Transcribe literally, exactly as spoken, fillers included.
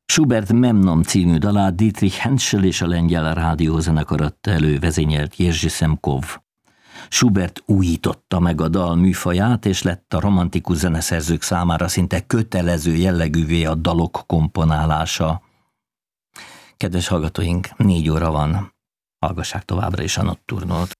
Schubert Memnon című dalát Dietrich Henschel és a lengyel rádiózenekar adta elő, vezényelt Jerzy Szemkov. Schubert újította meg a dal műfaját, és lett a romantikus zeneszerzők számára szinte kötelező jellegűvé a dalok komponálása. Kedves hallgatóink, négy óra van. Hallgassák továbbra is a Nocturnót.